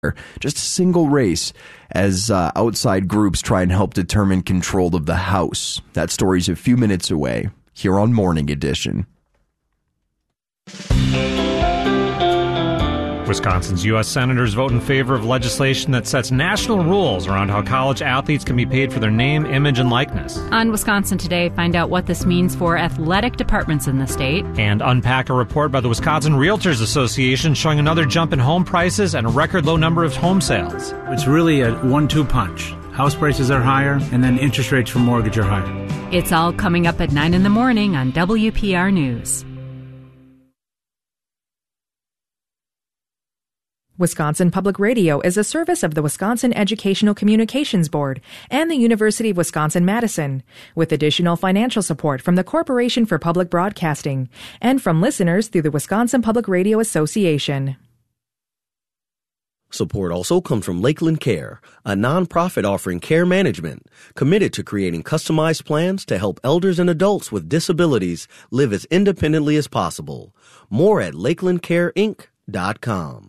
Just a single race as outside groups try and help determine control of the House. That story's a few minutes away here on Morning Edition. Wisconsin's U.S. senators vote in favor of legislation that sets national rules around how college athletes can be paid for their name, image, and likeness. On Wisconsin Today, find out what this means for athletic departments in the state. And unpack a report by the Wisconsin Realtors Association showing another jump in home prices and a record low number of home sales. It's really a 1-2 punch. House prices are higher, and then interest rates for mortgage are higher. It's all coming up at 9 in the morning on WPR News. Wisconsin Public Radio is a service of the Wisconsin Educational Communications Board and the University of Wisconsin-Madison, with additional financial support from the Corporation for Public Broadcasting and from listeners through the Wisconsin Public Radio Association. Support also comes from Lakeland Care, a nonprofit offering care management, committed to creating customized plans to help elders and adults with disabilities live as independently as possible. More at lakelandcareinc.com.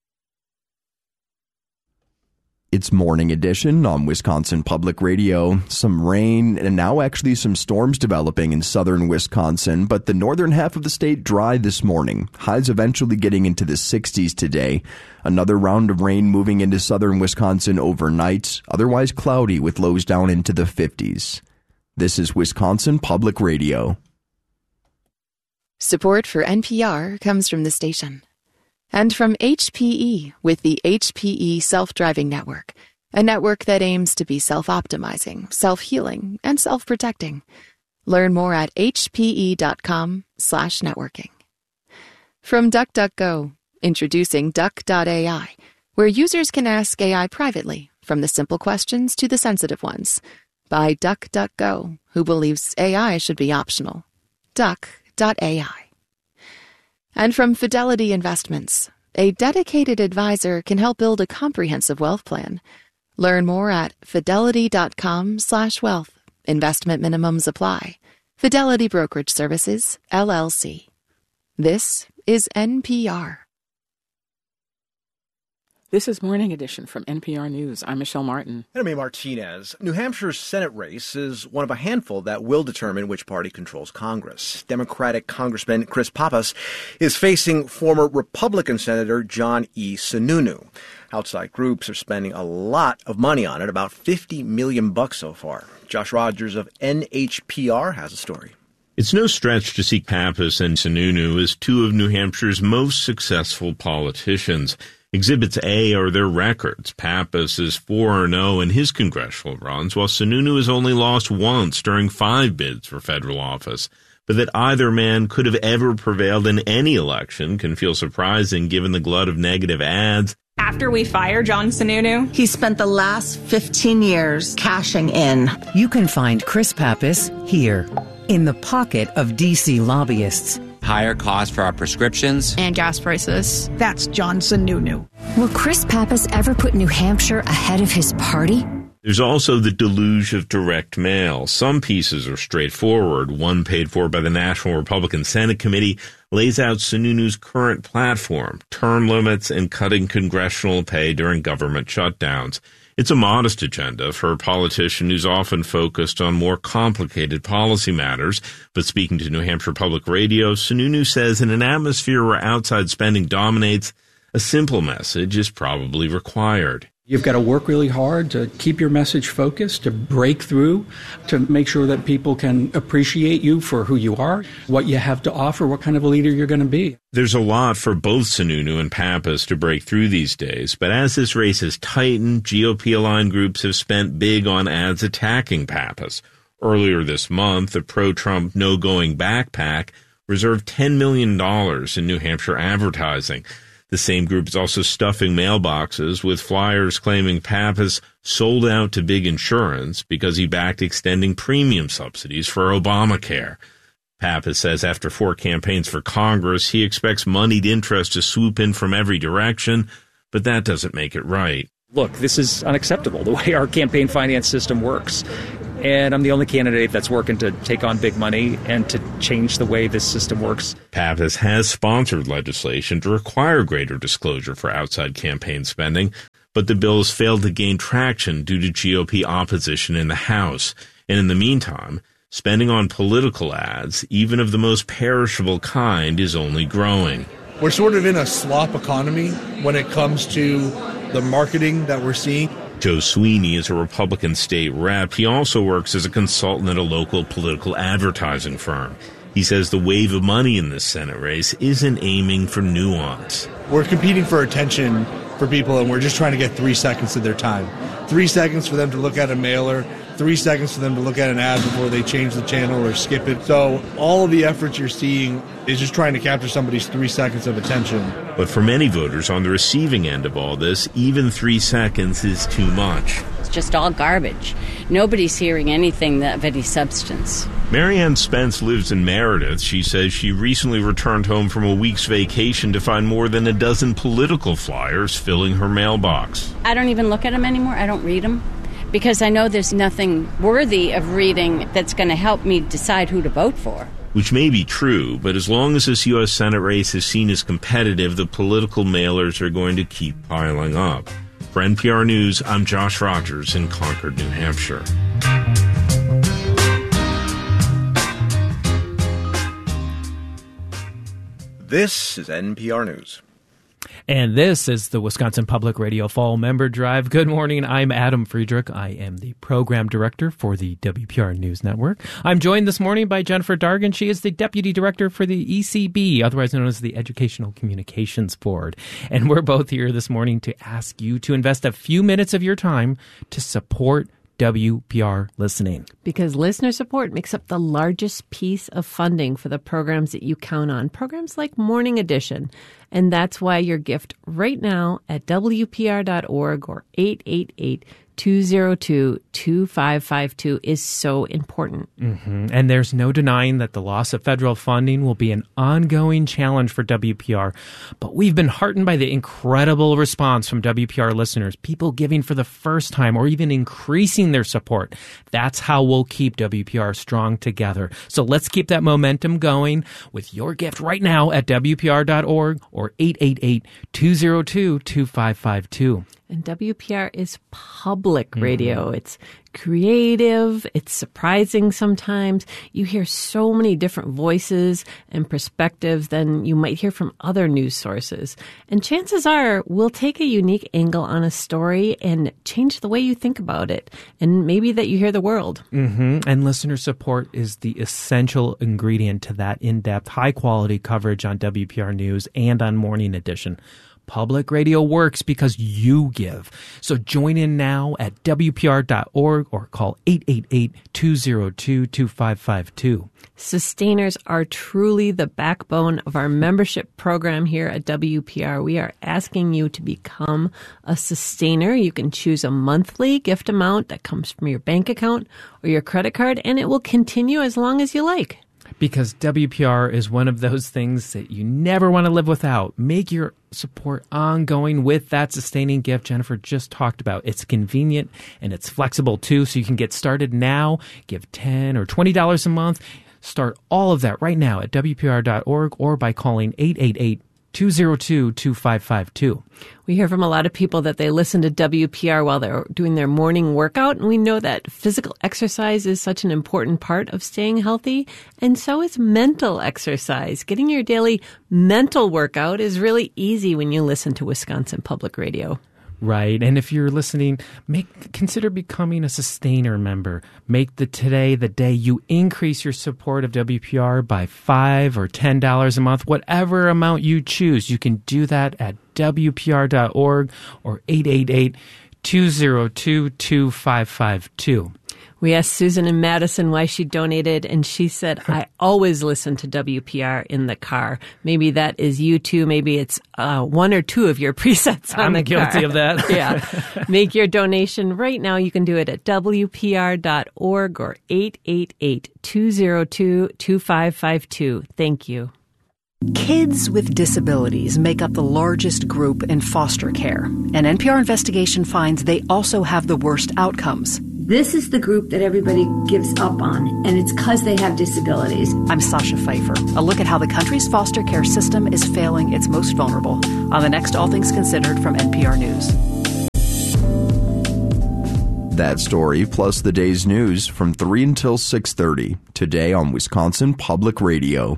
It's Morning Edition on Wisconsin Public Radio. Some rain and now actually some storms developing in southern Wisconsin, but the northern half of the state dry this morning. Highs eventually getting into the 60s today. Another round of rain moving into southern Wisconsin overnight, otherwise cloudy with lows down into the 50s. This is Wisconsin Public Radio. Support for NPR comes from the station. And from HPE with the HPE Self-Driving Network, a network that aims to be self-optimizing, self-healing, and self-protecting. Learn more at hpe.com/networking. From DuckDuckGo, introducing Duck.ai, where users can ask AI privately, from the simple questions to the sensitive ones, by DuckDuckGo, who believes AI should be optional. Duck.ai. And from Fidelity Investments, a dedicated advisor can help build a comprehensive wealth plan. Learn more at fidelity.com/wealth. Investment minimums apply. Fidelity Brokerage Services, LLC. This is NPR. This is Morning Edition from NPR News. I'm Michelle Martin. And I'm A. Martinez. New Hampshire's Senate race is one of a handful that will determine which party controls Congress. Democratic Congressman Chris Pappas is facing former Republican Senator John E. Sununu. Outside groups are spending a lot of money on it, about $50 million so far. Josh Rogers of NHPR has a story. It's no stretch to see Pappas and Sununu as two of New Hampshire's most successful politicians. Exhibits A are their records. Pappas is 4-0 in his congressional runs, while Sununu has only lost once during 5 bids for federal office. But that either man could have ever prevailed in any election can feel surprising given the glut of negative ads. After we fire John Sununu, he spent the last 15 years cashing in. You can find Chris Pappas here, in the pocket of D.C. lobbyists. Higher costs for our prescriptions and gas prices. That's John Sununu. Will Chris Pappas ever put New Hampshire ahead of his party? There's also the deluge of direct mail. Some pieces are straightforward. One paid for by the National Republican Senate Committee lays out Sununu's current platform, term limits and cutting congressional pay during government shutdowns. It's a modest agenda for a politician who's often focused on more complicated policy matters. But speaking to New Hampshire Public Radio, Sununu says in an atmosphere where outside spending dominates, a simple message is probably required. You've got to work really hard to keep your message focused, to break through, to make sure that people can appreciate you for who you are, what you have to offer, what kind of a leader you're going to be. There's a lot for both Sununu and Pappas to break through these days, but as this race has tightened, GOP-aligned groups have spent big on ads attacking Pappas. Earlier this month, the pro-Trump No Going Back PAC reserved $10 million in New Hampshire advertising. The same group is also stuffing mailboxes with flyers claiming Pappas sold out to big insurance because he backed extending premium subsidies for Obamacare. Pappas says after 4 campaigns for Congress, he expects moneyed interest to swoop in from every direction, but that doesn't make it right. Look, this is unacceptable, the way our campaign finance system works. and I'm the only candidate that's working to take on big money and to change the way this system works. Pappas has sponsored legislation to require greater disclosure for outside campaign spending, but the bill has failed to gain traction due to GOP opposition in the House. And in the meantime, spending on political ads, even of the most perishable kind, is only growing. We're sort of in a slop economy when it comes to the marketing that we're seeing. Joe Sweeney is a Republican state rep. He also works as a consultant at a local political advertising firm. He says the wave of money in this Senate race isn't aiming for nuance. We're competing for attention for people, and we're just trying to get 3 seconds of their time. 3 seconds for them to look at a mailer, 3 seconds for them to look at an ad before they change the channel or skip it. So all of the efforts you're seeing is just trying to capture somebody's 3 seconds of attention. But for many voters on the receiving end of all this, even 3 seconds is too much. It's just all garbage. Nobody's hearing anything of any substance. Marianne Spence lives in Meredith. She says she recently returned home from a week's vacation to find more than a dozen political flyers filling her mailbox. I don't even look at them anymore. I don't read them because I know there's nothing worthy of reading that's going to help me decide who to vote for. Which may be true, but as long as this U.S. Senate race is seen as competitive, the political mailers are going to keep piling up. For NPR News, I'm Josh Rogers in Concord, New Hampshire. This is NPR News. And this is the Wisconsin Public Radio Fall Member Drive. Good morning. I'm Adam Friedrich. I am the program director for the WPR News Network. I'm joined this morning by Jennifer Dargan. She is the deputy director for the ECB, otherwise known as the Educational Communications Board. And we're both here this morning to ask you to invest a few minutes of your time to support WPR listening. Because listener support makes up the largest piece of funding for the programs that you count on, programs like Morning Edition. And that's why your gift right now at WPR.org or 888-202-2552 is so important. Mm-hmm. And there's no denying that the loss of federal funding will be an ongoing challenge for WPR. But we've been heartened by the incredible response from WPR listeners, people giving for the first time or even increasing their support. That's how we'll keep WPR strong together. So let's keep that momentum going with your gift right now at WPR.org or 888-202-2552. And WPR is public radio. Mm-hmm. It's creative. It's surprising sometimes. You hear so many different voices and perspectives than you might hear from other news sources. And chances are we'll take a unique angle on a story and change the way you think about it. And maybe that you hear the world. Mm-hmm. And listener support is the essential ingredient to that in-depth, high-quality coverage on WPR News and on Morning Edition. Public radio works because you give. So join in now at WPR.org or call 888-202-2552. Sustainers are truly the backbone of our membership program here at WPR. We are asking you to become a sustainer. You can choose a monthly gift amount that comes from your bank account or your credit card, and it will continue as long as you like. Because WPR is one of those things that you never want to live without. Make your support ongoing with that sustaining gift Jennifer just talked about. It's convenient and it's flexible too, so you can get started now. Give $10 or $20 a month. Start all of that right now at WPR.org or by calling 888-202-2552. We hear from a lot of people that they listen to WPR while they're doing their morning workout, and we know that physical exercise is such an important part of staying healthy, and so is mental exercise. Getting your daily mental workout is really easy when you listen to Wisconsin Public Radio. Right. And if you're listening, consider becoming a sustainer member. Make today the day you increase your support of WPR by $5 or $10 a month, whatever amount you choose. You can do that at WPR.org or 888-202-2552. We asked Susan in Madison why she donated, and she said, I always listen to WPR in the car. Maybe that is you too. Maybe it's one or two of your presets on the car. I'm guilty of that. Yeah. Make your donation right now. You can do it at WPR.org or 888-202-2552. Thank you. Kids with disabilities make up the largest group in foster care. An NPR investigation finds they also have the worst outcomes. This is the group that everybody gives up on, and it's because they have disabilities. I'm Sasha Pfeiffer. A look at how the country's foster care system is failing its most vulnerable on the next All Things Considered from NPR News. That story, plus the day's news from 3 until 6:30, today on Wisconsin Public Radio.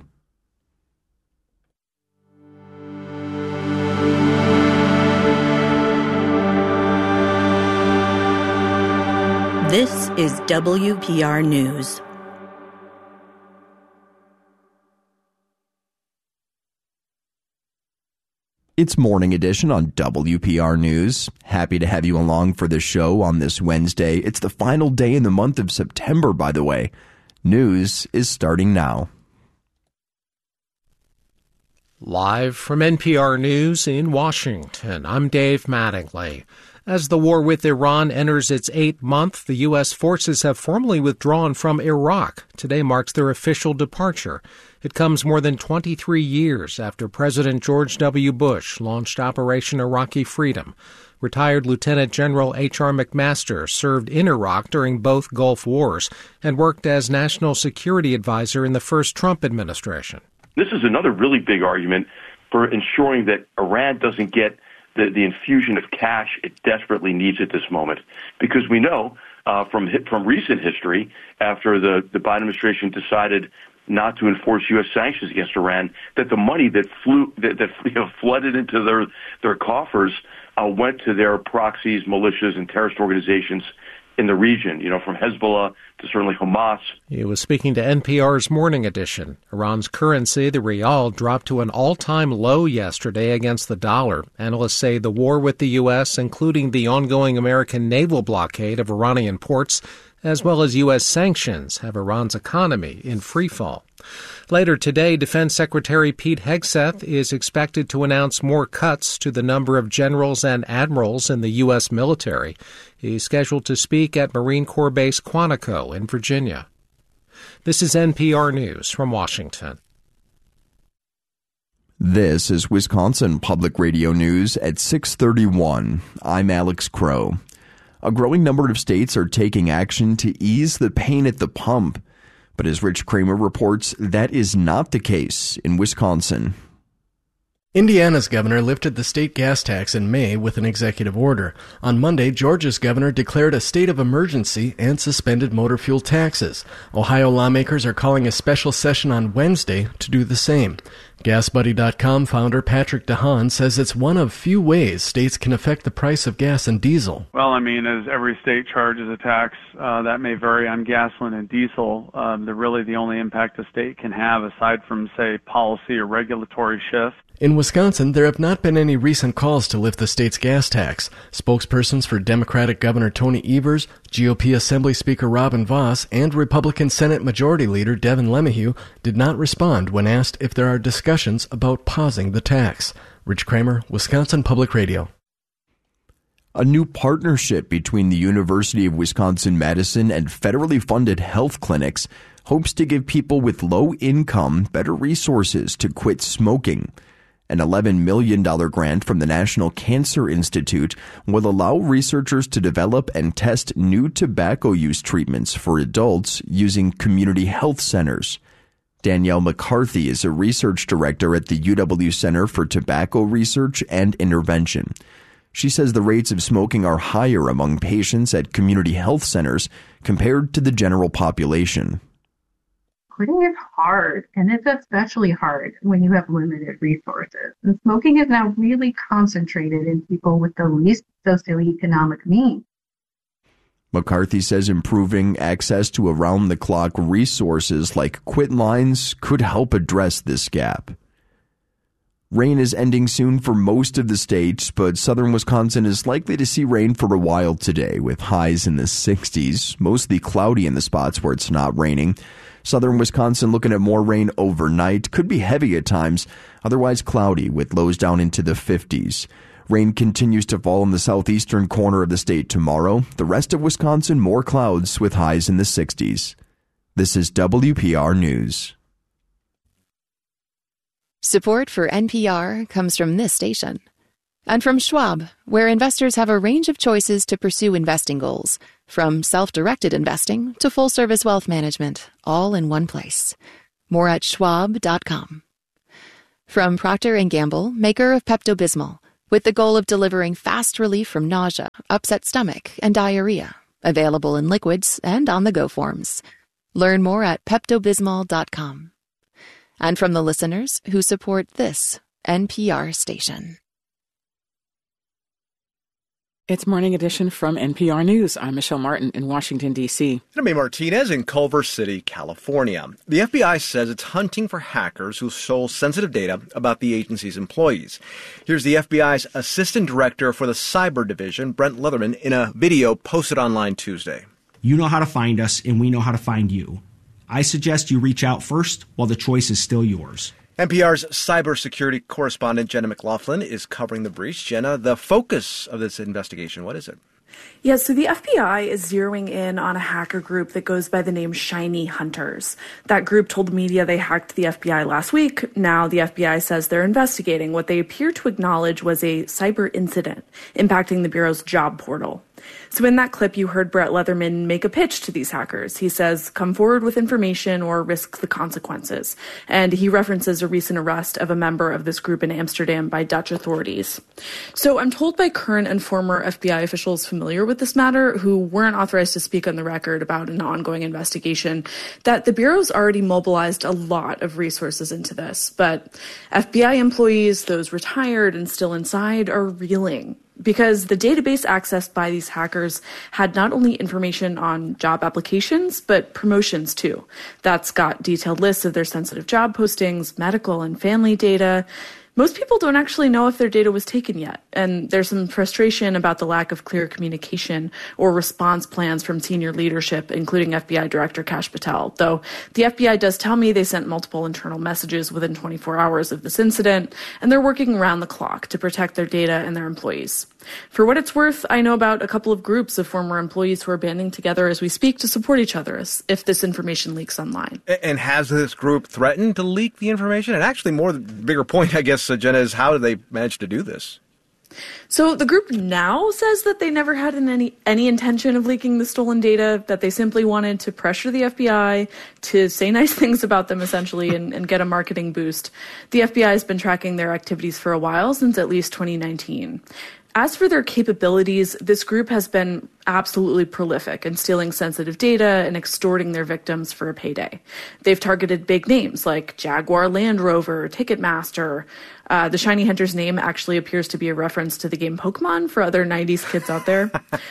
This is WPR News. It's Morning Edition on WPR News. Happy to have you along for the show on this Wednesday. It's the final day in the month of September, by the way. News is starting now. Live from NPR News in Washington, I'm Dave Mattingly. As the war with Iran enters its 8th month, the U.S. forces have formally withdrawn from Iraq. Today marks their official departure. It comes more than 23 years after President George W. Bush launched Operation Iraqi Freedom. Retired Lieutenant General H.R. McMaster served in Iraq during both Gulf Wars and worked as National Security Advisor in the first Trump administration. This is another really big argument for ensuring that Iran doesn't get the infusion of cash it desperately needs at this moment, because we know from recent history, after the Biden administration decided not to enforce U.S. sanctions against Iran, that the money that flooded into their coffers went to their proxies, militias, and terrorist organizations in the region, from Hezbollah to certainly Hamas. He was speaking to NPR's Morning Edition. Iran's currency, the rial, dropped to an all-time low yesterday against the dollar. Analysts say the war with the U.S., including the ongoing American naval blockade of Iranian ports, as well as U.S. sanctions, have Iran's economy in freefall. Later today, Defense Secretary Pete Hegseth is expected to announce more cuts to the number of generals and admirals in the U.S. military. He's scheduled to speak at Marine Corps Base Quantico in Virginia. This is NPR News from Washington. This is Wisconsin Public Radio News at 6:31. I'm Alex Crow. A growing number of states are taking action to ease the pain at the pump. But as Rich Kramer reports, that is not the case in Wisconsin. Indiana's governor lifted the state gas tax in May with an executive order. On Monday, Georgia's governor declared a state of emergency and suspended motor fuel taxes. Ohio lawmakers are calling a special session on Wednesday to do the same. GasBuddy.com founder Patrick DeHaan says it's one of few ways states can affect the price of gas and diesel. Well, as every state charges a tax, that may vary on gasoline and diesel. The only impact a state can have, aside from, say, policy or regulatory shift. In Wisconsin, there have not been any recent calls to lift the state's gas tax. Spokespersons for Democratic Governor Tony Evers, GOP Assembly Speaker Robin Vos, and Republican Senate Majority Leader Devin LeMahieu did not respond when asked if there are discussions about pausing the tax. Rich Kramer, Wisconsin Public Radio. A new partnership between the University of Wisconsin-Madison and federally funded health clinics hopes to give people with low income better resources to quit smoking. An $11 million grant from the National Cancer Institute will allow researchers to develop and test new tobacco use treatments for adults using community health centers. Danielle McCarthy is a research director at the UW Center for Tobacco Research and Intervention. She says the rates of smoking are higher among patients at community health centers compared to the general population. Quitting is hard, and it's especially hard when you have limited resources. And smoking is now really concentrated in people with the least socioeconomic means. McCarthy says improving access to around-the-clock resources like quit lines could help address this gap. Rain is ending soon for most of the state, but southern Wisconsin is likely to see rain for a while today, with highs in the 60s, mostly cloudy in the spots where it's not raining. Southern Wisconsin looking at more rain overnight. Could be heavy at times, otherwise cloudy with lows down into the 50s. Rain continues to fall in the southeastern corner of the state tomorrow. The rest of Wisconsin, more clouds with highs in the 60s. This is WPR News. Support for NPR comes from this station And from Schwab, where investors have a range of choices to pursue investing goals, from self-directed investing to full-service wealth management, all in one place. More at schwab.com. From Procter & Gamble, maker of Pepto-Bismol, with the goal of delivering fast relief from nausea, upset stomach, and diarrhea. Available in liquids and on-the-go forms. Learn more at peptobismol.com. And from the listeners who support this NPR station. It's Morning Edition from NPR News. I'm Michelle Martin in Washington, D.C. I'm May Martinez in Culver City, California. The FBI says it's hunting for hackers who stole sensitive data about the agency's employees. Here's the FBI's Assistant Director for the Cyber Division, Brent Leatherman, in a video posted online Tuesday. You know how to find us, and we know how to find you. I suggest you reach out first while the choice is still yours. NPR's cybersecurity correspondent Jenna McLaughlin is covering the breach. Jenna, the focus of this investigation, what is it? Yeah, so the FBI is zeroing in on a hacker group that goes by the name Shiny Hunters. That group told the media they hacked the FBI last week. Now the FBI says they're investigating what they appear to acknowledge was a cyber incident impacting the Bureau's job portal. So in that clip, you heard Brett Leatherman make a pitch to these hackers. He says, come forward with information or risk the consequences. And he references a recent arrest of a member of this group in Amsterdam by Dutch authorities. So I'm told by current and former FBI officials familiar with this matter, who weren't authorized to speak on the record about an ongoing investigation, that the Bureau's already mobilized a lot of resources into this. But FBI employees, those retired and still inside, are reeling. Because the database accessed by these hackers had not only information on job applications, but promotions too. That's got detailed lists of their sensitive job postings, medical and family data. Most people don't actually know if their data was taken yet, and there's some frustration about the lack of clear communication or response plans from senior leadership, including FBI Director Kash Patel, though the FBI does tell me they sent multiple internal messages within 24 hours of this incident, and they're working around the clock to protect their data and their employees. For what it's worth, I know about a couple of groups of former employees who are banding together as we speak to support each other if this information leaks online. And has this group threatened to leak the information? And actually, the bigger point, I guess, Jenna, is how did they manage to do this? So the group now says that they never had any intention of leaking the stolen data, that they simply wanted to pressure the FBI to say nice things about them, essentially, and get a marketing boost. The FBI has been tracking their activities for a while, since at least 2019. As for their capabilities, this group has been absolutely prolific in stealing sensitive data and extorting their victims for a payday. They've targeted big names like Jaguar Land Rover, Ticketmaster. The Shiny Hunters name actually appears to be a reference to the game Pokemon for other 90s kids out there.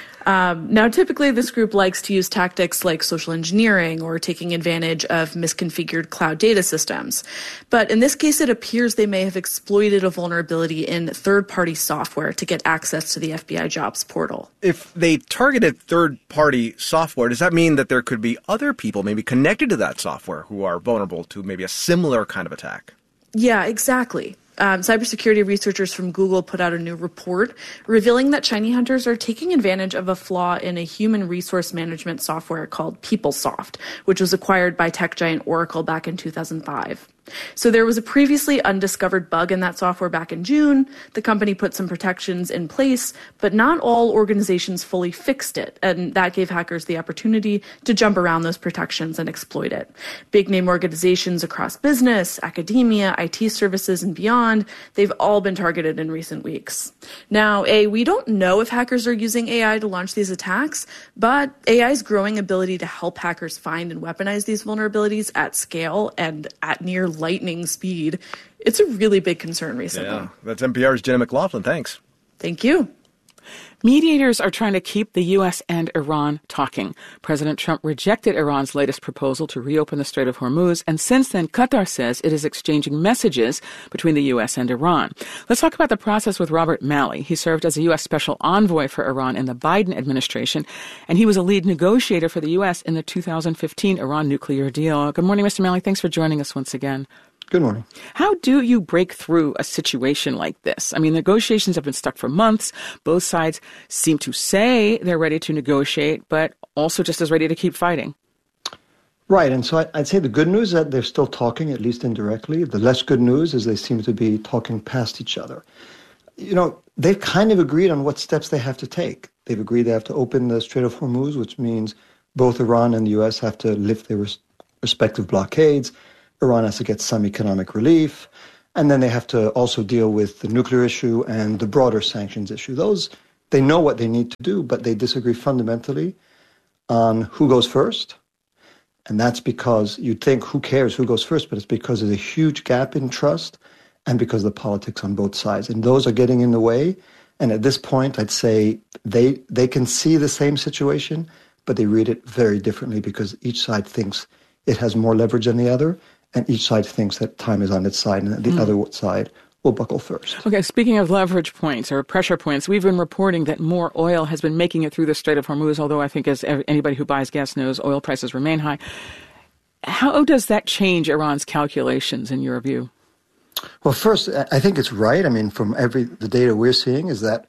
Now, typically, this group likes to use tactics like social engineering or taking advantage of misconfigured cloud data systems. But in this case, it appears they may have exploited a vulnerability in third-party software to get access to the FBI jobs portal. If they targeted third-party software, does that mean that there could be other people maybe connected to that software who are vulnerable to maybe a similar kind of attack? Yeah, exactly. Cybersecurity researchers from Google put out a new report revealing that Shiny Hunters are taking advantage of a flaw in a human resource management software called PeopleSoft, which was acquired by tech giant Oracle back in 2005. So there was a previously undiscovered bug in that software back in June. The company put some protections in place, but not all organizations fully fixed it, and that gave hackers the opportunity to jump around those protections and exploit it. Big name organizations across business, academia, IT services, and beyond, they've all been targeted in recent weeks. Now, we don't know if hackers are using AI to launch these attacks, but AI's growing ability to help hackers find and weaponize these vulnerabilities at scale and at near lightning speed, it's a really big concern recently. Yeah, that's NPR's Jenna McLaughlin. Thanks. Thank you. Mediators are trying to keep the U.S. and Iran talking. President Trump rejected Iran's latest proposal to reopen the Strait of Hormuz, and since then, Qatar says it is exchanging messages between the U.S. and Iran. Let's talk about the process with Robert Malley. He served as a U.S. Special Envoy for Iran in the Biden administration, and he was a lead negotiator for the U.S. in the 2015 Iran nuclear deal. Good morning, Mr. Malley. Thanks for joining us once again. Good morning. How do you break through a situation like this? I mean, negotiations have been stuck for months. Both sides seem to say they're ready to negotiate, but also just as ready to keep fighting. Right. And so I'd say the good news is that they're still talking, at least indirectly. The less good news is they seem to be talking past each other. they've kind of agreed on what steps they have to take. They've agreed they have to open the Strait of Hormuz, which means both Iran and the U.S. have to lift their respective blockades. Iran has to get some economic relief. And then they have to also deal with the nuclear issue and the broader sanctions issue. Those, they know what they need to do, but they disagree fundamentally on who goes first. And that's because you'd think, who cares who goes first? But it's because there's a huge gap in trust and because of the politics on both sides. And those are getting in the way. And at this point, I'd say they can see the same situation, but they read it very differently because each side thinks it has more leverage than the other, and each side thinks that time is on its side and that the other side will buckle first. Okay, speaking of leverage points or pressure points, we've been reporting that more oil has been making it through the Strait of Hormuz, although I think as anybody who buys gas knows, oil prices remain high. How does that change Iran's calculations in your view? Well, first, I think it's right. I mean, from the data we're seeing is that,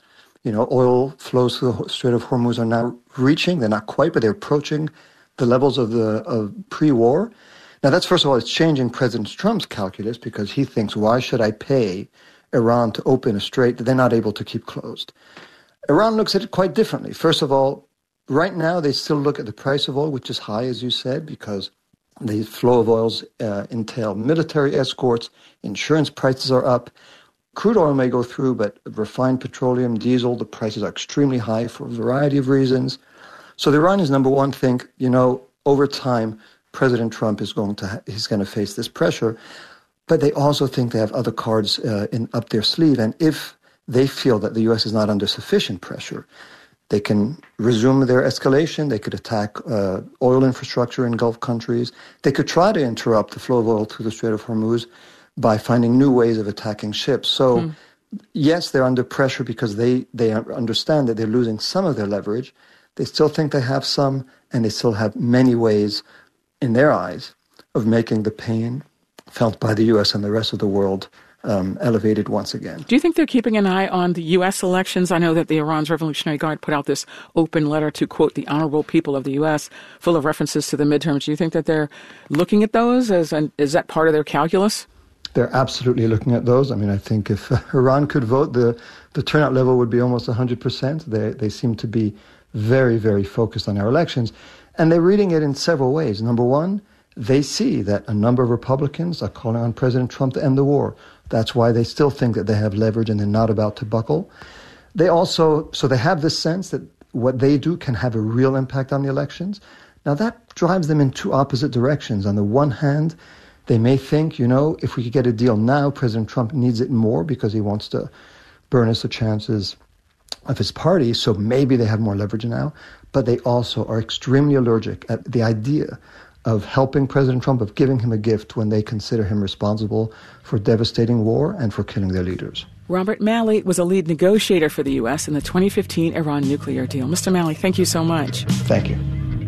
oil flows through the Strait of Hormuz are now reaching, they're not quite, but they're approaching the levels of pre-war. Now, that's, first of all, it's changing President Trump's calculus because he thinks, why should I pay Iran to open a strait that they're not able to keep closed? Iran looks at it quite differently. First of all, right now, they still look at the price of oil, which is high, as you said, because the flow of oils entail military escorts, insurance prices are up. Crude oil may go through, but refined petroleum, diesel, the prices are extremely high for a variety of reasons. So the Iranians, number one, think, over time, President Trump is going to face this pressure. But they also think they have other cards up their sleeve. And if they feel that the U.S. is not under sufficient pressure, they can resume their escalation. They could attack oil infrastructure in Gulf countries. They could try to interrupt the flow of oil through the Strait of Hormuz by finding new ways of attacking ships. So, yes, they're under pressure because they understand that they're losing some of their leverage. They still think they have some, and they still have many ways, in their eyes, of making the pain felt by the U.S. and the rest of the world elevated once again. Do you think they're keeping an eye on the U.S. elections? I know that the Iran's Revolutionary Guard put out this open letter to, quote, the honorable people of the U.S., full of references to the midterms. Do you think that they're looking at those? Is that part of their calculus? They're absolutely looking at those. I mean, I think if Iran could vote, the turnout level would be almost 100%. They seem to be very, very focused on our elections. And they're reading it in several ways. Number one, they see that a number of Republicans are calling on President Trump to end the war. That's why they still think that they have leverage and they're not about to buckle. They have this sense that what they do can have a real impact on the elections. Now, that drives them in two opposite directions. On the one hand, they may think, if we could get a deal now, President Trump needs it more because he wants to burnish the chances of his party, so maybe they have more leverage now. But they also are extremely allergic at the idea of helping President Trump, of giving him a gift when they consider him responsible for devastating war and for killing their leaders. Robert Malley was a lead negotiator for the U.S. in the 2015 Iran nuclear deal. Mr. Malley, thank you so much. Thank you.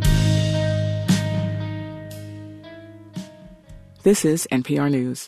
This is NPR News.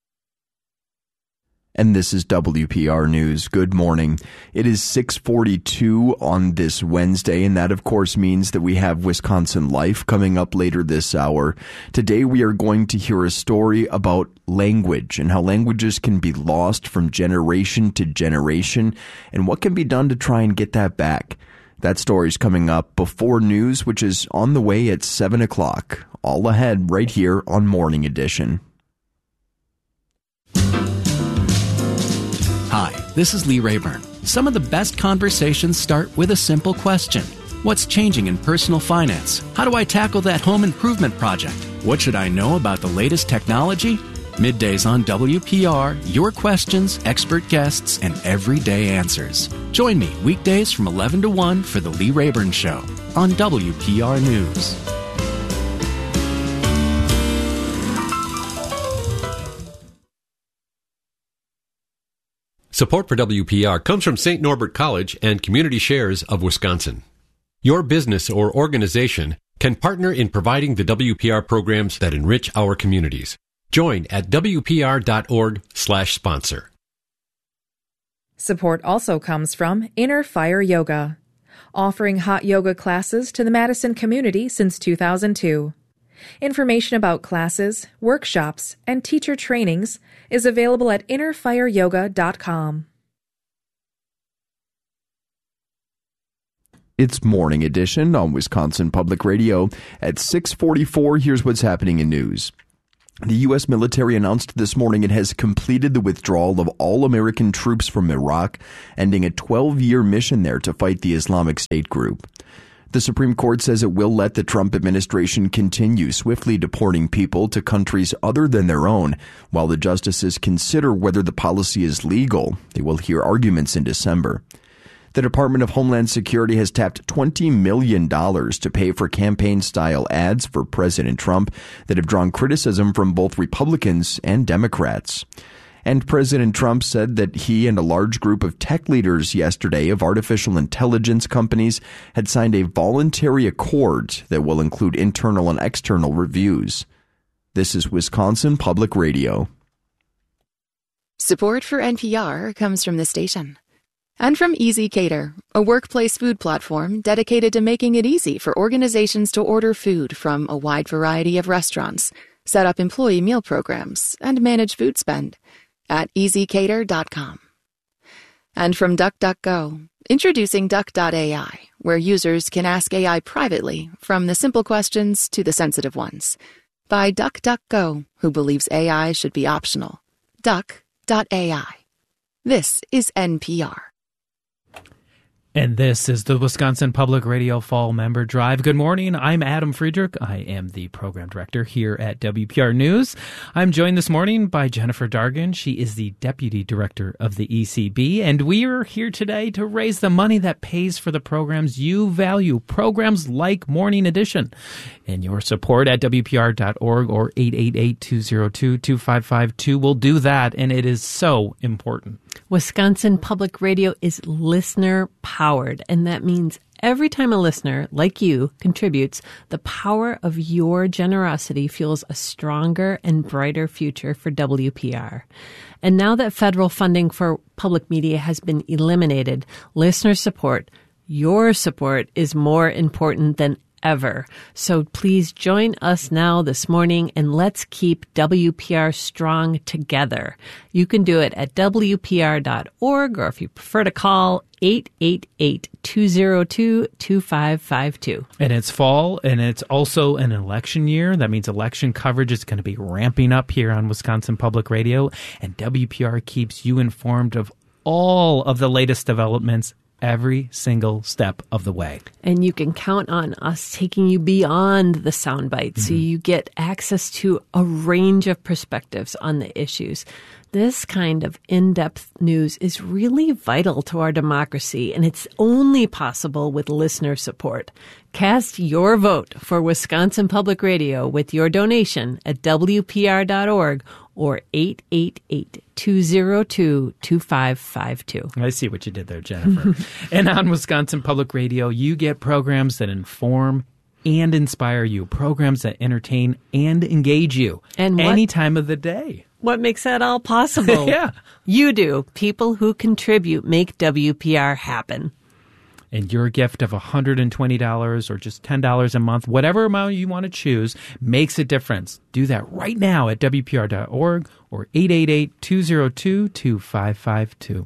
And this is WPR News. Good morning. It is 6:42 on this Wednesday, and that, of course, means that we have Wisconsin Life coming up later this hour. Today, we are going to hear a story about language and how languages can be lost from generation to generation, and what can be done to try and get that back. That story's coming up before news, which is on the way at 7 o'clock. All ahead right here on Morning Edition. Hi, this is Lee Rayburn. Some of the best conversations start with a simple question. What's changing in personal finance? How do I tackle that home improvement project? What should I know about the latest technology? Middays on WPR, your questions, expert guests, and everyday answers. Join me weekdays from 11 to 1 for The Lee Rayburn Show on WPR News. Support for WPR comes from St. Norbert College and Community Shares of Wisconsin. Your business or organization can partner in providing the WPR programs that enrich our communities. Join at WPR.org/sponsor. Support also comes from Inner Fire Yoga, offering hot yoga classes to the Madison community since 2002. Information about classes, workshops, and teacher trainings is available at innerfireyoga.com. It's Morning Edition on Wisconsin Public Radio. At 6:44, here's what's happening in news. The U.S. military announced this morning it has completed the withdrawal of all American troops from Iraq, ending a 12-year mission there to fight the Islamic State group. The Supreme Court says it will let the Trump administration continue swiftly deporting people to countries other than their own, while the justices consider whether the policy is legal. They will hear arguments in December. The Department of Homeland Security has tapped $20 million to pay for campaign-style ads for President Trump that have drawn criticism from both Republicans and Democrats. And President Trump said that he and a large group of tech leaders yesterday of artificial intelligence companies had signed a voluntary accord that will include internal and external reviews. This is Wisconsin Public Radio. Support for NPR comes from the station. And from Easy Cater, a workplace food platform dedicated to making it easy for organizations to order food from a wide variety of restaurants, set up employee meal programs, and manage food spend at easycater.com. And from DuckDuckGo, introducing Duck.ai, where users can ask AI privately, from the simple questions to the sensitive ones. By DuckDuckGo, who believes AI should be optional. Duck.ai. This is NPR. And this is the Wisconsin Public Radio Fall Member Drive. Good morning. I'm Adam Friedrich. I am the program director here at WPR News. I'm joined this morning by Jennifer Dargan. She is the deputy director of the ECB. And we are here today to raise the money that pays for the programs you value, programs like Morning Edition. And your support at WPR.org or 888-202-2552 will do that. And it is so important. Wisconsin Public Radio is listener-powered, and that means every time a listener, like you, contributes, the power of your generosity fuels a stronger and brighter future for WPR. And now that federal funding for public media has been eliminated, listener support, your support, is more important than ever. So please join us now this morning and let's keep WPR strong together. You can do it at WPR.org, or if you prefer to call, 888-202-2552. And it's fall, and it's also an election year. That means election coverage is going to be ramping up here on Wisconsin Public Radio, and WPR keeps you informed of all of the latest developments every single step of the way. And you can count on us taking you beyond the sound bites, so you get access to a range of perspectives on the issues. This kind of in-depth news is really vital to our democracy, and it's only possible with listener support. Cast your vote for Wisconsin Public Radio with your donation at WPR.org or 888-202-2552. I see what you did there, Jennifer. And on Wisconsin Public Radio, you get programs that inform and inspire you, programs that entertain and engage you any time of the day. What makes that all possible? Yeah. You do. People who contribute make WPR happen. And your gift of $120 or just $10 a month, whatever amount you want to choose, makes a difference. Do that right now at WPR.org or 888-202-2552.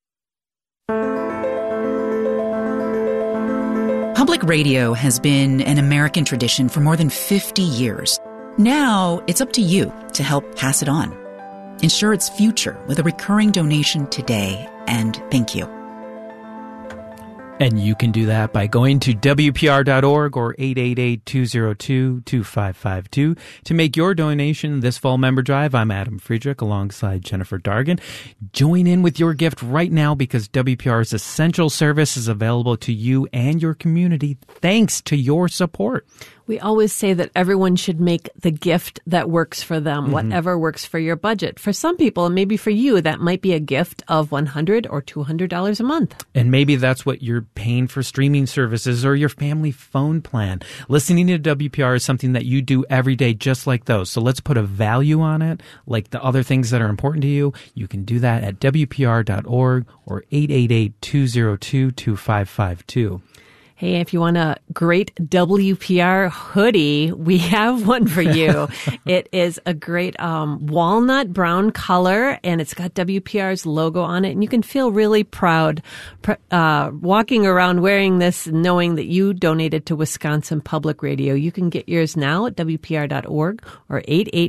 Public radio has been an American tradition for more than 50 years. Now it's up to you to help pass it on. Ensure its future with a recurring donation today, and thank you. And you can do that by going to WPR.org or 888-202-2552 to make your donation this fall member drive. I'm Adam Friedrich alongside Jennifer Dargan. Join in with your gift right now because WPR's essential service is available to you and your community thanks to your support. We always say that everyone should make the gift that works for them, whatever works for your budget. For some people, and maybe for you, that might be a gift of $100 or $200 a month. And maybe that's what you're paying for streaming services or your family phone plan. Listening to WPR is something that you do every day, just like those. So let's put a value on it, like the other things that are important to you. You can do that at WPR.org or 888-202-2552. Hey, if you want a great WPR hoodie, we have one for you. It is a great walnut brown color, and it's got WPR's logo on it, and you can feel really proud walking around wearing this, knowing that you donated to Wisconsin Public Radio. You can get yours now at WPR.org or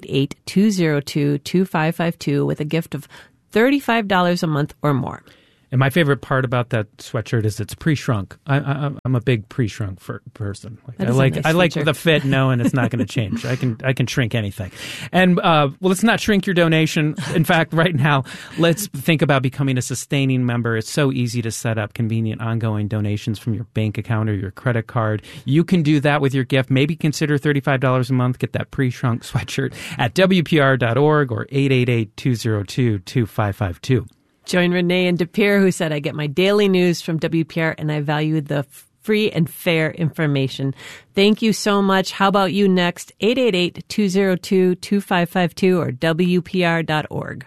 888-202-2552 with a gift of $35 a month or more. And my favorite part about that sweatshirt is it's pre-shrunk. I'm a big pre-shrunk person. I like the fit, knowing it's not going to change. I can shrink anything. And let's not shrink your donation. In fact, right now, let's think about becoming a sustaining member. It's so easy to set up convenient, ongoing donations from your bank account or your credit card. You can do that with your gift. Maybe consider $35 a month. Get that pre-shrunk sweatshirt at WPR.org or 888-202-2552. Join Renee and DePere, who said, I get my daily news from WPR and I value the free and fair information. Thank you so much. How about you next? 888-202-2552 or WPR.org.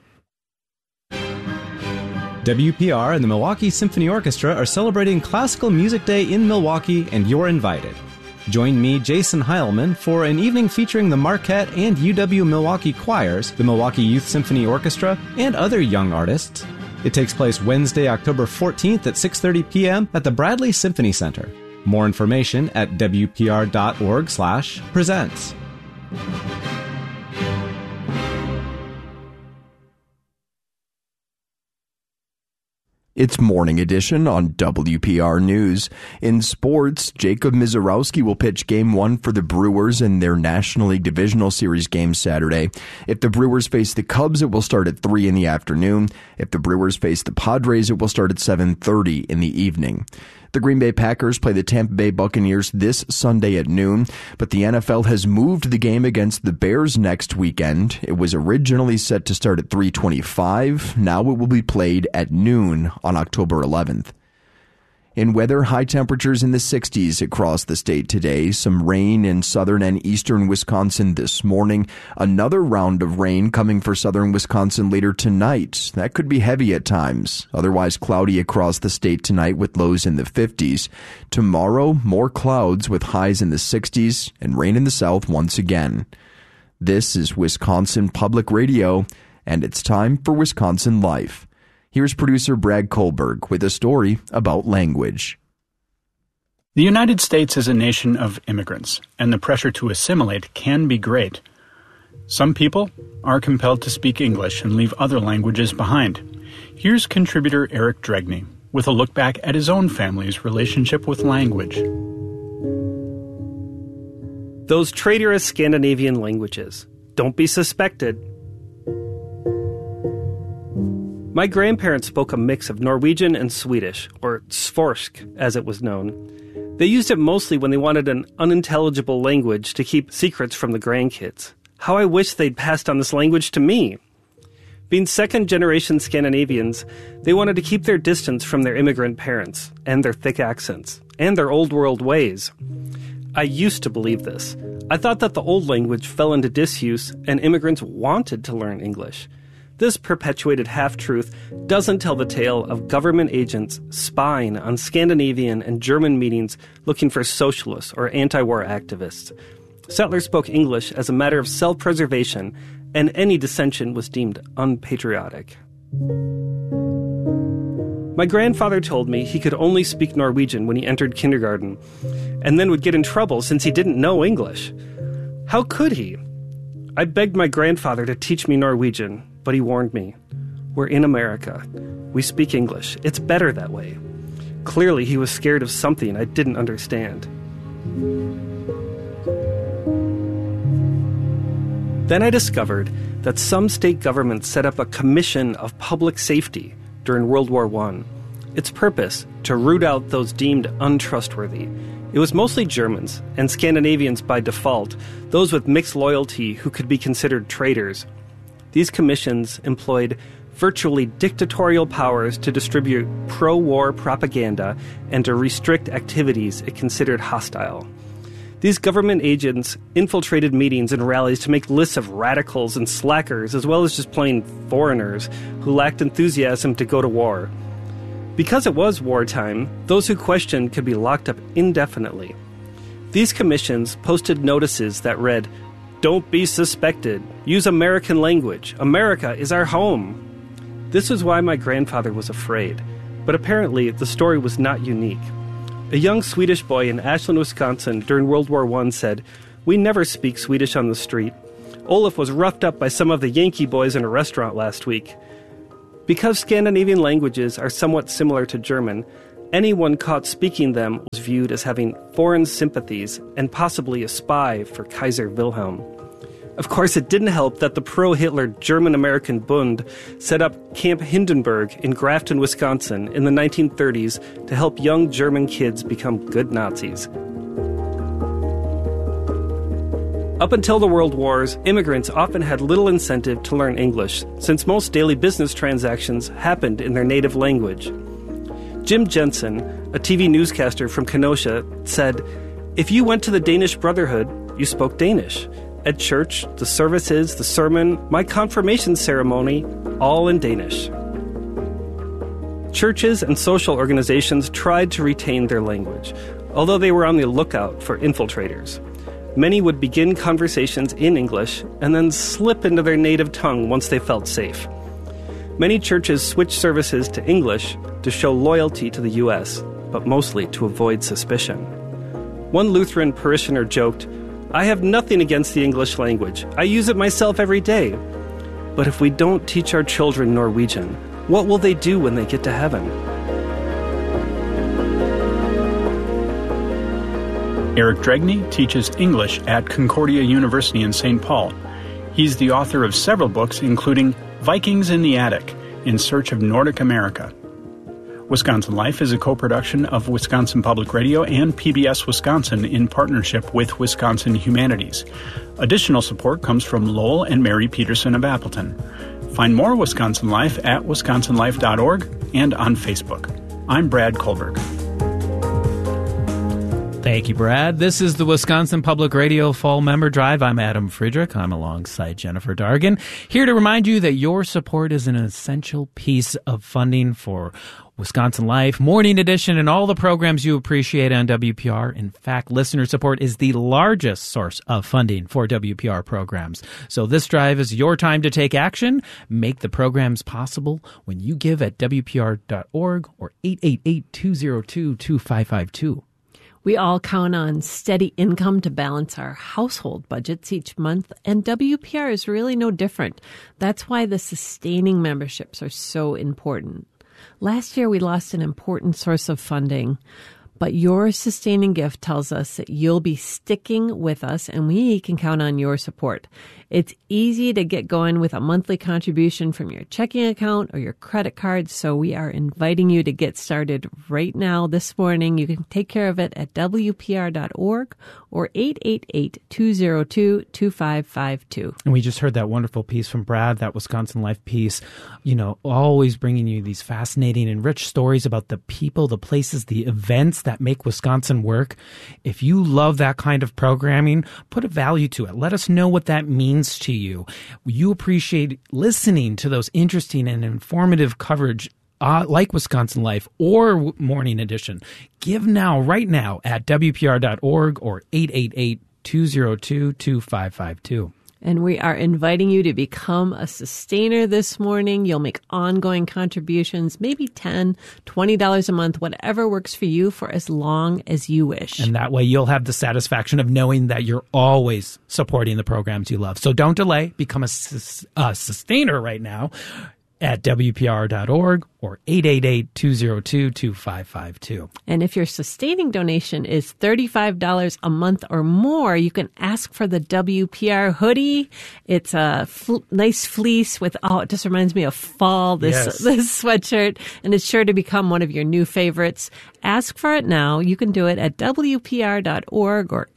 WPR and the Milwaukee Symphony Orchestra are celebrating Classical Music Day in Milwaukee, and you're invited. Join me, Jason Heilman, for an evening featuring the Marquette and UW Milwaukee choirs, the Milwaukee Youth Symphony Orchestra, and other young artists. It takes place Wednesday, October 14th at 6:30 p.m. at the Bradley Symphony Center. More information at WPR.org/presents. It's Morning Edition on WPR News. In sports, Jacob Misiorowski will pitch Game 1 for the Brewers in their National League Divisional Series game Saturday. If the Brewers face the Cubs, it will start at 3 in the afternoon. If the Brewers face the Padres, it will start at 7:30 in the evening. The Green Bay Packers play the Tampa Bay Buccaneers this Sunday at noon, but the NFL has moved the game against the Bears next weekend. It was originally set to start at 3:25. Now it will be played at noon on October 11th. In weather, high temperatures in the 60s across the state today. Some rain in southern and eastern Wisconsin this morning. Another round of rain coming for southern Wisconsin later tonight. That could be heavy at times. Otherwise cloudy across the state tonight with lows in the 50s. Tomorrow, more clouds with highs in the 60s and rain in the south once again. This is Wisconsin Public Radio, and it's time for Wisconsin Life. Here's producer Brad Kohlberg with a story about language. The United States is a nation of immigrants, and the pressure to assimilate can be great. Some people are compelled to speak English and leave other languages behind. Here's contributor Eric Dregney with a look back at his own family's relationship with language. Those traitorous Scandinavian languages. Don't be suspected. My grandparents spoke a mix of Norwegian and Swedish, or svorsk as it was known. They used it mostly when they wanted an unintelligible language to keep secrets from the grandkids. How I wish they'd passed on this language to me. Being second-generation Scandinavians, they wanted to keep their distance from their immigrant parents, and their thick accents, and their old-world ways. I used to believe this. I thought that the old language fell into disuse, and immigrants wanted to learn English. This perpetuated half-truth doesn't tell the tale of government agents spying on Scandinavian and German meetings looking for socialists or anti-war activists. Settlers spoke English as a matter of self-preservation, and any dissension was deemed unpatriotic. My grandfather told me he could only speak Norwegian when he entered kindergarten, and then would get in trouble since he didn't know English. How could he? I begged my grandfather to teach me Norwegian, but he warned me. We're in America. We speak English. It's better that way. Clearly, he was scared of something I didn't understand. Then I discovered that some state governments set up a commission of public safety during World War I. Its purpose, to root out those deemed untrustworthy. It was mostly Germans, and Scandinavians by default, those with mixed loyalty who could be considered traitors. These commissions employed virtually dictatorial powers to distribute pro-war propaganda and to restrict activities it considered hostile. These government agents infiltrated meetings and rallies to make lists of radicals and slackers, as well as just plain foreigners who lacked enthusiasm to go to war. Because it was wartime, those who questioned could be locked up indefinitely. These commissions posted notices that read, "Don't be suspected. Use American language. America is our home." This was why my grandfather was afraid. But apparently, the story was not unique. A young Swedish boy in Ashland, Wisconsin during World War I said, "We never speak Swedish on the street. Olaf was roughed up by some of the Yankee boys in a restaurant last week." Because Scandinavian languages are somewhat similar to German, anyone caught speaking them was viewed as having foreign sympathies and possibly a spy for Kaiser Wilhelm. Of course, it didn't help that the pro-Hitler German-American Bund set up Camp Hindenburg in Grafton, Wisconsin in the 1930s to help young German kids become good Nazis. Up until the World Wars, immigrants often had little incentive to learn English, since most daily business transactions happened in their native language. Jim Jensen, a TV newscaster from Kenosha, said, "If you went to the Danish Brotherhood, you spoke Danish. At church, the services, the sermon, my confirmation ceremony, all in Danish." Churches and social organizations tried to retain their language, although they were on the lookout for infiltrators. Many would begin conversations in English and then slip into their native tongue once they felt safe. Many churches switched services to English to show loyalty to the U.S., but mostly to avoid suspicion. One Lutheran parishioner joked, "I have nothing against the English language. I use it myself every day. But if we don't teach our children Norwegian, what will they do when they get to heaven?" Eric Dregney teaches English at Concordia University in St. Paul. He's the author of several books, including Vikings in the Attic, In Search of Nordic America. Wisconsin Life is a co-production of Wisconsin Public Radio and PBS Wisconsin in partnership with Wisconsin Humanities. Additional support comes from Lowell and Mary Peterson of Appleton. Find more Wisconsin Life at wisconsinlife.org and on Facebook. I'm Brad Kohlberg. Thank you, Brad. This is the Wisconsin Public Radio Fall Member Drive. I'm Adam Friedrich. I'm alongside Jennifer Dargan, here to remind you that your support is an essential piece of funding for Wisconsin Life, Morning Edition, and all the programs you appreciate on WPR. In fact, listener support is the largest source of funding for WPR programs. So this drive is your time to take action. Make the programs possible when you give at WPR.org or 888-202-2552. We all count on steady income to balance our household budgets each month, and WPR is really no different. That's why the sustaining memberships are so important. Last year, we lost an important source of funding, but your sustaining gift tells us that you'll be sticking with us, and we can count on your support. It's easy to get going with a monthly contribution from your checking account or your credit card, so we are inviting you to get started right now this morning. You can take care of it at WPR.org or 888-202-2552. And we just heard that wonderful piece from Brad, that Wisconsin Life piece, always bringing you these fascinating and rich stories about the people, the places, the events that make Wisconsin work. If you love that kind of programming, put a value to it. Let us know what that means to you. You appreciate listening to those interesting and informative coverage like Wisconsin Life or Morning Edition. Give now, right now, at WPR.org or 888-202-2552. And we are inviting you to become a sustainer this morning. You'll make ongoing contributions, maybe $10, $20 a month, whatever works for you, for as long as you wish. And that way you'll have the satisfaction of knowing that you're always supporting the programs you love. So don't delay. Become a sustainer right now at WPR.org or 888-202-2552. And if your sustaining donation is $35 a month or more, you can ask for the WPR hoodie. It's a nice fleece with, it just reminds me of fall, this sweatshirt, and it's sure to become one of your new favorites. Ask for it now. You can do it at WPR.org or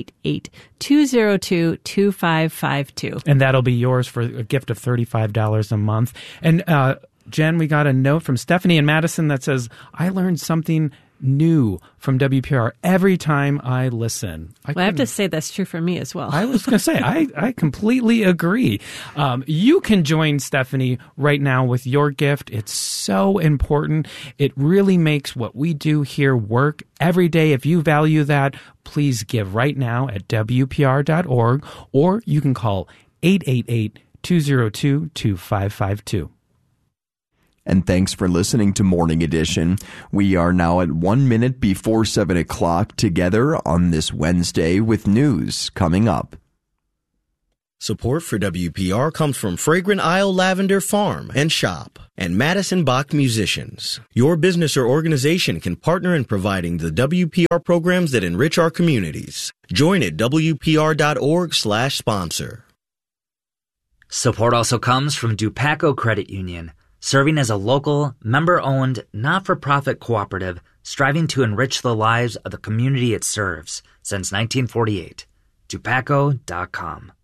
888-202-2552. And that'll be yours for a gift of $35 a month. And Jen, we got a note from Stephanie in Madison that says, I learned something new from WPR every time I listen. I have to say that's true for me as well. I was going to say, I completely agree. You can join Stephanie right now with your gift. It's so important. It really makes what we do here work every day. If you value that, please give right now at WPR.org, or you can call 888-202-2552. And thanks for listening to Morning Edition. We are now at 1 minute before 7 o'clock together on this Wednesday with news coming up. Support for WPR comes from Fragrant Isle Lavender Farm and Shop and Madison Bach Musicians. Your business or organization can partner in providing the WPR programs that enrich our communities. Join at WPR.org/sponsor. Support also comes from Dupaco Credit Union, serving as a local, member-owned, not-for-profit cooperative striving to enrich the lives of the community it serves since 1948. Dupaco.com.